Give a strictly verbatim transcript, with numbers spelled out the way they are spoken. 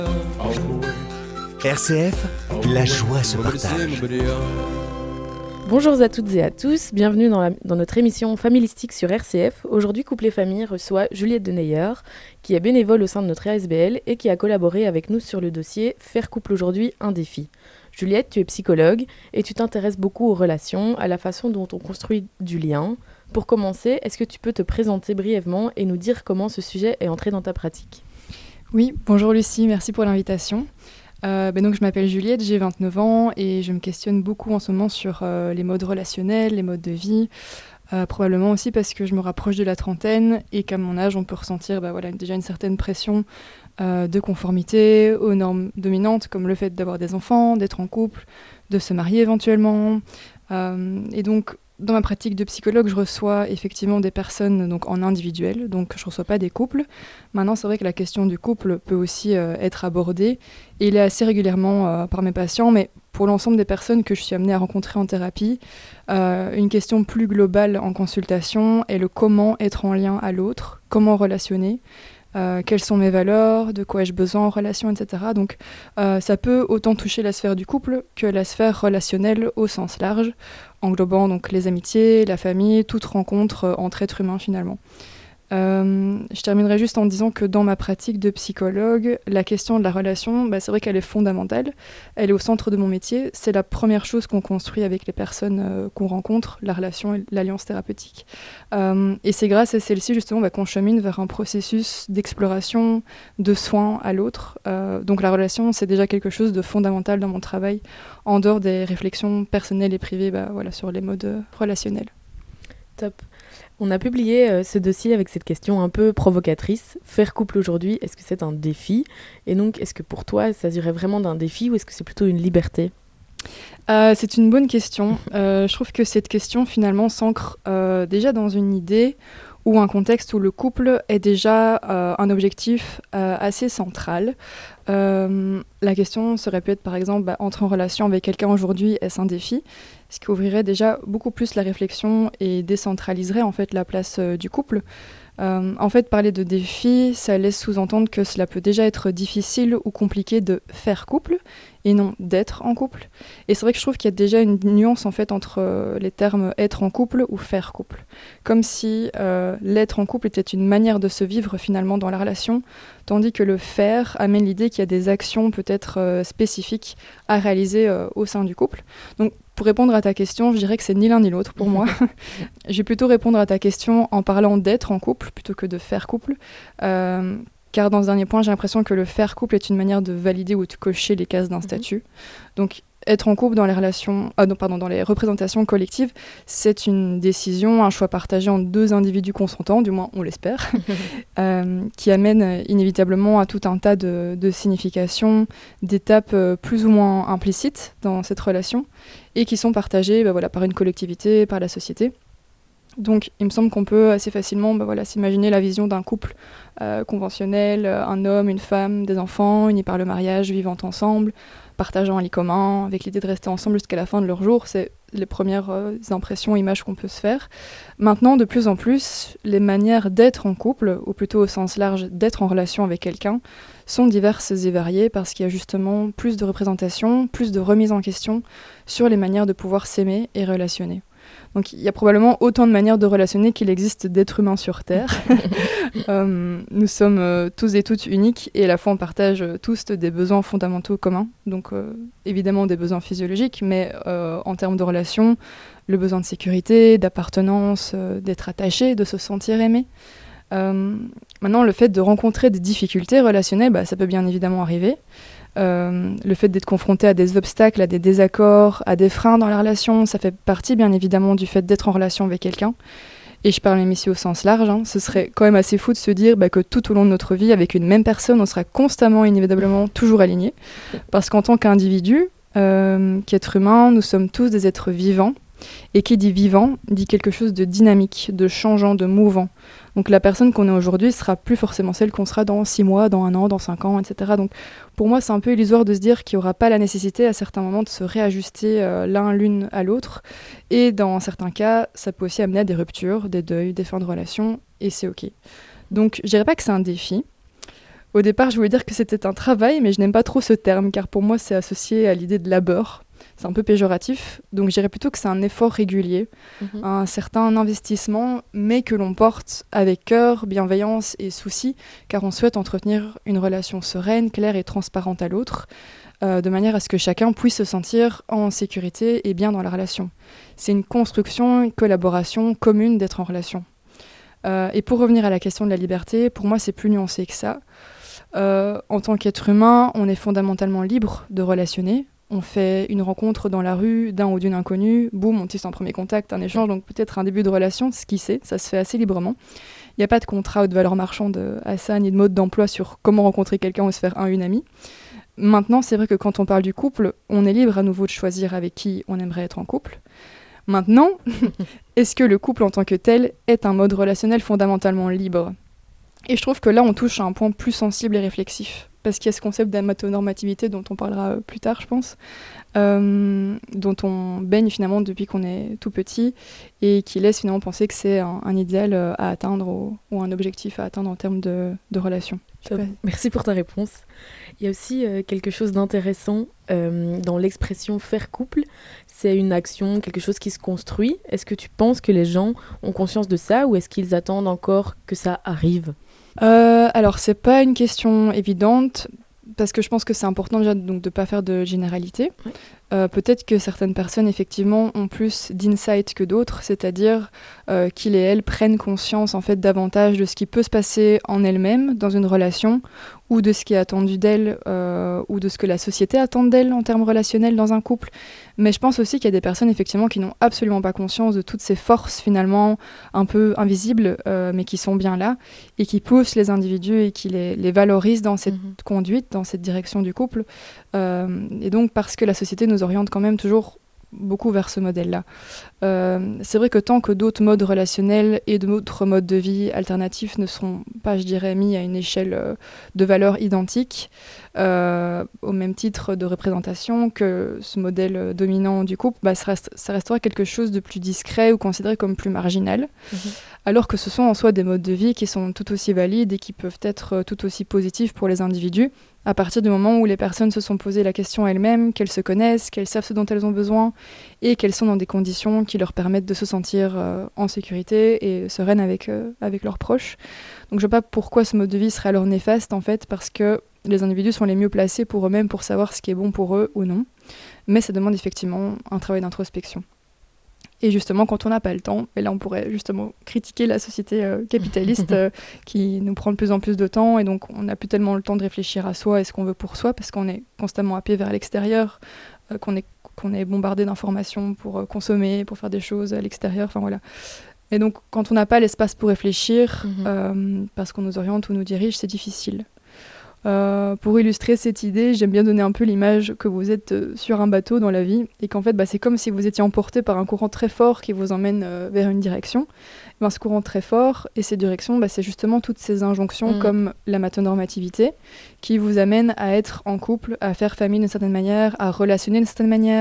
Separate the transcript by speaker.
Speaker 1: R C F, la joie se partage.
Speaker 2: Bonjour à toutes et à tous, bienvenue dans, la, dans notre émission Familistique sur R C F. Aujourd'hui, Couple et Famille reçoit Juliette Deneyer, qui est bénévole au sein de notre A S B L et qui a collaboré avec nous sur le dossier Faire couple aujourd'hui, un défi. Juliette, tu es psychologue et tu t'intéresses beaucoup aux relations, à la façon dont on construit du lien. Pour commencer, est-ce que tu peux te présenter brièvement et nous dire comment ce sujet est entré dans ta pratique ?
Speaker 3: Oui, bonjour Lucie, merci pour l'invitation. Euh, ben donc je m'appelle Juliette, j'ai vingt-neuf ans et je me questionne beaucoup en ce moment sur euh, les modes relationnels, les modes de vie, euh, probablement aussi parce que je me rapproche de la trentaine et qu'à mon âge on peut ressentir bah, voilà, déjà une certaine pression euh, de conformité aux normes dominantes comme le fait d'avoir des enfants, d'être en couple, de se marier éventuellement. Euh, et donc dans ma pratique de psychologue, je reçois effectivement des personnes donc, en individuel, donc je ne reçois pas des couples. Maintenant, c'est vrai que la question du couple peut aussi euh, être abordée, et il est assez régulièrement euh, par mes patients, mais pour l'ensemble des personnes que je suis amenée à rencontrer en thérapie, euh, une question plus globale en consultation est le comment être en lien à l'autre, comment relationner, euh, quelles sont mes valeurs, de quoi ai-je besoin en relation, et cetera. Donc euh, ça peut autant toucher la sphère du couple que la sphère relationnelle au sens large, englobant donc les amitiés, la famille, toute rencontre euh, entre êtres humains finalement. Euh, je terminerai juste en disant que dans ma pratique de psychologue, la question de la relation, bah, c'est vrai qu'elle est fondamentale, elle est au centre de mon métier, c'est la première chose qu'on construit avec les personnes euh, qu'on rencontre, la relation et l'alliance thérapeutique. Euh, et c'est grâce à celle-ci justement bah, qu'on chemine vers un processus d'exploration, de soins à l'autre. Euh, donc la relation, c'est déjà quelque chose de fondamental dans mon travail, en dehors des réflexions personnelles et privées bah, voilà, sur les modes euh, relationnels.
Speaker 2: Top. On a publié euh, ce dossier avec cette question un peu provocatrice. Faire couple aujourd'hui, est-ce que c'est un défi ? Et donc, est-ce que pour toi, il s'agirait vraiment d'un défi ou est-ce que c'est plutôt une liberté ?
Speaker 3: euh, C'est une bonne question. Euh, je trouve que cette question, finalement, s'ancre euh, déjà dans une idée ou un contexte où le couple est déjà euh, un objectif euh, assez central. Euh, la question serait peut-être, par exemple, bah, entrer en relation avec quelqu'un aujourd'hui, est-ce un défi ? Ce qui ouvrirait déjà beaucoup plus la réflexion et décentraliserait en fait la place euh, du couple. Euh, en fait, parler de défi, ça laisse sous-entendre que cela peut déjà être difficile ou compliqué de faire couple et non d'être en couple. Et c'est vrai que je trouve qu'il y a déjà une nuance en fait entre euh, les termes être en couple ou faire couple. Comme si euh, l'être en couple était une manière de se vivre finalement dans la relation, tandis que le faire amène l'idée qu'il y a des actions peut-être euh, spécifiques à réaliser euh, au sein du couple. Donc pour répondre à ta question, je dirais que c'est ni l'un ni l'autre pour moi. Je vais plutôt répondre à ta question en parlant d'être en couple plutôt que de faire couple. Euh, car dans ce dernier point, j'ai l'impression que le faire couple est une manière de valider ou de cocher les cases d'un mmh. statut. Donc être en couple dans les relations, ah non, pardon, dans les représentations collectives, c'est une décision, un choix partagé entre deux individus consentants, du moins on l'espère, euh, qui amène inévitablement à tout un tas de, de significations, d'étapes euh, plus ou moins implicites dans cette relation, et qui sont partagées bah, voilà, par une collectivité, par la société. Donc il me semble qu'on peut assez facilement bah, voilà, s'imaginer la vision d'un couple euh, conventionnel, un homme, une femme, des enfants, unis par le mariage, vivant ensemble, partageant un lit commun, avec l'idée de rester ensemble jusqu'à la fin de leur jour. C'est les premières euh, impressions, images qu'on peut se faire. Maintenant, de plus en plus, les manières d'être en couple, ou plutôt au sens large d'être en relation avec quelqu'un, sont diverses et variées parce qu'il y a justement plus de représentation, plus de remise en question sur les manières de pouvoir s'aimer et relationner. Donc il y a probablement autant de manières de relationner qu'il existe d'êtres humains sur Terre. euh, nous sommes euh, tous et toutes uniques et à la fois on partage euh, tous des besoins fondamentaux communs, donc euh, évidemment des besoins physiologiques, mais euh, en termes de relations, le besoin de sécurité, d'appartenance, euh, d'être attaché, de se sentir aimé. Euh, maintenant, le fait de rencontrer des difficultés relationnelles, bah, ça peut bien évidemment arriver. Euh, le fait d'être confronté à des obstacles, à des désaccords, à des freins dans la relation, ça fait partie bien évidemment du fait d'être en relation avec quelqu'un. Et je parle même ici au sens large, hein. Ce serait quand même assez fou de se dire bah, que tout au long de notre vie, avec une même personne, on sera constamment, inévitablement, toujours alignés. Parce qu'en tant qu'individu, euh, qu'être humain, nous sommes tous des êtres vivants. Et qui dit vivant, dit quelque chose de dynamique, de changeant, de mouvant. Donc la personne qu'on est aujourd'hui sera plus forcément celle qu'on sera dans six mois, dans un an, dans cinq ans, et cetera. Donc pour moi, c'est un peu illusoire de se dire qu'il n'y aura pas la nécessité à certains moments de se réajuster euh, l'un l'une à l'autre. Et dans certains cas, ça peut aussi amener à des ruptures, des deuils, des fins de relations, et c'est OK. Donc je dirais pas que c'est un défi. Au départ, je voulais dire que c'était un travail, mais je n'aime pas trop ce terme, car pour moi, c'est associé à l'idée de labeur. C'est un peu péjoratif, donc je dirais plutôt que c'est un effort régulier, mmh. un certain investissement, mais que l'on porte avec cœur, bienveillance et souci, car on souhaite entretenir une relation sereine, claire et transparente à l'autre, euh, de manière à ce que chacun puisse se sentir en sécurité et bien dans la relation. C'est une construction, une collaboration commune d'être en relation. Euh, et pour revenir à la question de la liberté, pour moi, c'est plus nuancé que ça. Euh, en tant qu'être humain, on est fondamentalement libre de relationner. On fait une rencontre dans la rue d'un ou d'une inconnue, boum, on tisse un premier contact, un échange, donc peut-être un début de relation, ce qui sait, ça se fait assez librement. Il n'y a pas de contrat ou de valeur marchande à ça, ni de mode d'emploi sur comment rencontrer quelqu'un ou se faire un une amie. Maintenant, c'est vrai que quand on parle du couple, on est libre à nouveau de choisir avec qui on aimerait être en couple. Maintenant, est-ce que le couple en tant que tel est un mode relationnel fondamentalement libre ? Et je trouve que là, on touche à un point plus sensible et réflexif. Parce qu'il y a ce concept d'amatonormativité dont on parlera plus tard, je pense, euh, dont on baigne finalement depuis qu'on est tout petit et qui laisse finalement penser que c'est un, un idéal à atteindre ou, ou un objectif à atteindre en termes de, de relation.
Speaker 2: Merci pour ta réponse. Il y a aussi euh, quelque chose d'intéressant euh, dans l'expression « faire couple ». C'est une action, quelque chose qui se construit. Est-ce que tu penses que les gens ont conscience de ça ou est-ce qu'ils attendent encore que ça arrive ?
Speaker 3: Euh, alors, c'est pas une question évidente, parce que je pense que c'est important déjà donc, de ne pas faire de généralité. Ouais. Euh, peut-être que certaines personnes, effectivement, ont plus d'insight que d'autres, c'est-à-dire euh, qu'ils et elles prennent conscience, en fait, davantage de ce qui peut se passer en elles-mêmes dans une relation, ou de ce qui est attendu d'elles, euh, ou de ce que la société attend d'elles en termes relationnels dans un couple. Mais je pense aussi qu'il y a des personnes, effectivement, qui n'ont absolument pas conscience de toutes ces forces, finalement, un peu invisibles, euh, mais qui sont bien là, et qui poussent les individus et qui les, les valorisent dans cette mmh. conduite, dans cette direction du couple. Euh, et donc, parce que la société nous oriente quand même toujours beaucoup vers ce modèle-là. Euh, c'est vrai que tant que d'autres modes relationnels et d'autres modes de vie alternatifs ne seront pas, je dirais, mis à une échelle euh, de valeur identique, euh, au même titre de représentation que ce modèle dominant du couple, bah, ça, reste, ça restera quelque chose de plus discret ou considéré comme plus marginal, mmh. alors que ce sont en soi des modes de vie qui sont tout aussi valides et qui peuvent être tout aussi positifs pour les individus, à partir du moment où les personnes se sont posé la question elles-mêmes, qu'elles se connaissent, qu'elles savent ce dont elles ont besoin et qu'elles sont dans des conditions qui leur permettent de se sentir euh, en sécurité et sereines avec, euh, avec leurs proches. Donc je ne sais pas pourquoi ce mode de vie serait alors néfaste en fait, parce que les individus sont les mieux placés pour eux-mêmes pour savoir ce qui est bon pour eux ou non. Mais ça demande effectivement un travail d'introspection. Et justement, quand on n'a pas le temps, et là on pourrait justement critiquer la société euh, capitaliste euh, qui nous prend de plus en plus de temps, et donc on n'a plus tellement le temps de réfléchir à soi et ce qu'on veut pour soi, parce qu'on est constamment happé vers l'extérieur, euh, qu'on est, qu'on est bombardé d'informations pour euh, consommer, pour faire des choses à l'extérieur, enfin voilà. Et donc quand on n'a pas l'espace pour réfléchir, mm-hmm. euh, parce qu'on nous oriente ou nous dirige, c'est difficile. Euh, pour illustrer cette idée, j'aime bien donner un peu l'image que vous êtes euh, sur un bateau dans la vie et qu'en fait bah, c'est comme si vous étiez emporté par un courant très fort qui vous emmène euh, vers une direction. Et ben, ce courant très fort et ces directions, bah, c'est justement toutes ces injonctions mmh. comme la matonormativité qui vous amènent à être en couple, à faire famille d'une certaine manière, à relationner d'une certaine manière,